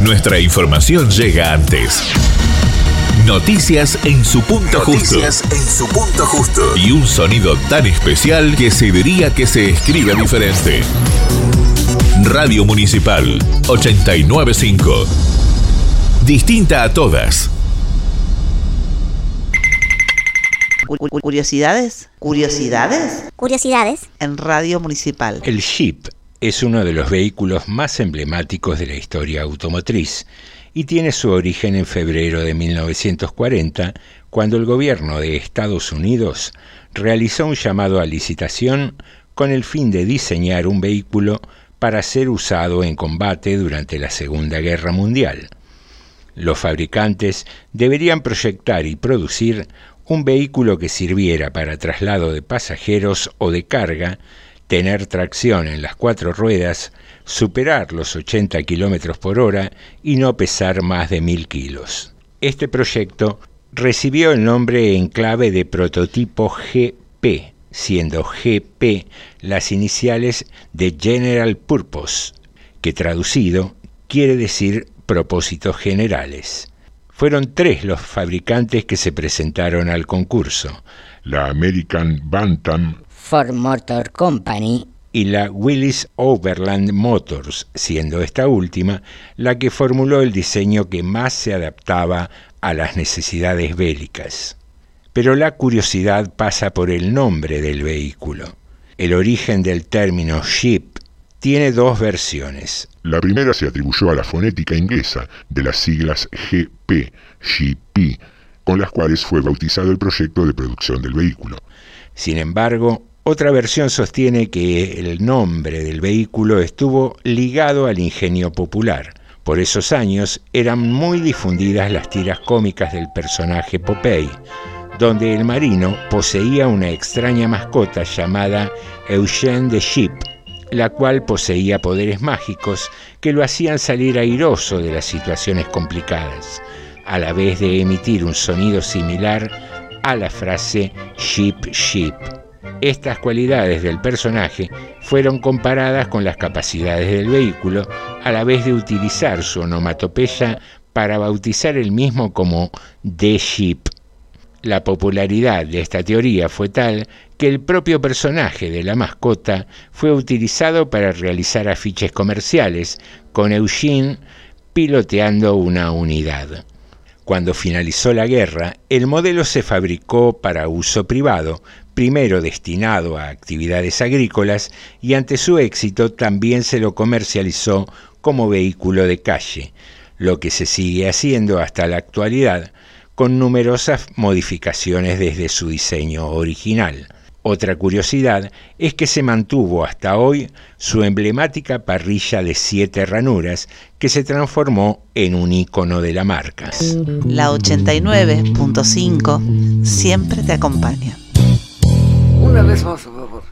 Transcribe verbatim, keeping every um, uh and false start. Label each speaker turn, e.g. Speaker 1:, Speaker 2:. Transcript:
Speaker 1: Nuestra información llega antes. Noticias en su punto justo.
Speaker 2: Noticias en su punto justo.
Speaker 1: Y un sonido tan especial que se diría que se escribe diferente. Radio Municipal ochenta y nueve punto cinco. Distinta a todas.
Speaker 3: Curiosidades, curiosidades,
Speaker 4: curiosidades
Speaker 3: en Radio Municipal.
Speaker 5: El Jeep es uno de los vehículos más emblemáticos de la historia automotriz y tiene su origen en febrero de mil novecientos cuarenta, cuando el gobierno de Estados Unidos realizó un llamado a licitación con el fin de diseñar un vehículo para ser usado en combate durante la Segunda Guerra Mundial. Los fabricantes deberían proyectar y producir un vehículo que sirviera para traslado de pasajeros o de carga, tener tracción en las cuatro ruedas, superar los ochenta kilómetros por hora y no pesar más de mil kilos. Este proyecto recibió el nombre en clave de prototipo G P, siendo G P las iniciales de General Purpose, que traducido quiere decir propósitos generales. Fueron tres los fabricantes que se presentaron al concurso:
Speaker 6: la American Bantam,
Speaker 7: Ford Motor Company
Speaker 5: y la Willys Overland Motors, siendo esta última la que formuló el diseño que más se adaptaba a las necesidades bélicas. Pero la curiosidad pasa por el nombre del vehículo. El origen del término Jeep tiene dos versiones.
Speaker 6: La primera se atribuyó a la fonética inglesa de las siglas G P, G P, con las cuales fue bautizado el proyecto de producción del vehículo.
Speaker 5: Sin embargo, otra versión sostiene que el nombre del vehículo estuvo ligado al ingenio popular. Por esos años eran muy difundidas las tiras cómicas del personaje Popeye, donde el marino poseía una extraña mascota llamada Eugene the Sheep, la cual poseía poderes mágicos que lo hacían salir airoso de las situaciones complicadas, a la vez de emitir un sonido similar a la frase Sheep, Sheep. Estas cualidades del personaje fueron comparadas con las capacidades del vehículo, a la vez de utilizar su onomatopeya para bautizar el mismo como The Sheep. La popularidad de esta teoría fue tal que el propio personaje de la mascota fue utilizado para realizar afiches comerciales, con Eugene piloteando una unidad. Cuando finalizó la guerra, el modelo se fabricó para uso privado, primero destinado a actividades agrícolas, y ante su éxito también se lo comercializó como vehículo de calle, lo que se sigue haciendo hasta la actualidad, con numerosas modificaciones desde su diseño original. Otra curiosidad es que se mantuvo hasta hoy su emblemática parrilla de siete ranuras, que se transformó en un ícono de la marca.
Speaker 3: La ochenta y nueve punto cinco siempre te acompaña.
Speaker 8: Una vez más, por favor.